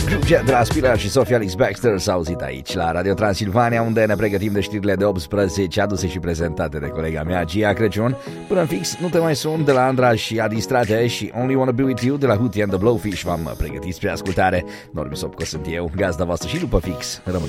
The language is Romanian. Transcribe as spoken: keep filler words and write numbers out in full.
De la Spiller și Sofia Alex Baxter s-a auzit aici la Radio Transilvania, unde ne pregătim de știrile de optsprezece aduse și prezentate de colega mea Gia Crăciun. Până în fix, Nu te mai sun de la Andra și Adi Strate și Only Wanna Be With You de la Hootie and the Blowfish v-am pregătit spre ascultare. Normi Sopco sunt eu, gazda voastră și după fix rămâne